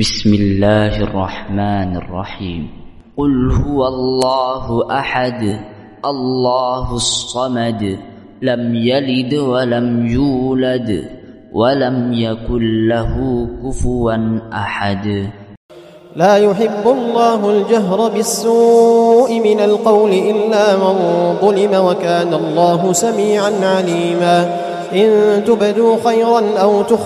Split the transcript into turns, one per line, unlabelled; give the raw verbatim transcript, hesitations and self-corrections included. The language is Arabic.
بسم الله الرحمن الرحيم. قل هو الله أحد الله الصمد لم يلد ولم يولد ولم يكن له كفوا أحد.
لا يحب الله الجهر بالسوء من القول إلا من ظلم وكان الله سميعا عليما. إن تبدوا خيرا أو تخفوا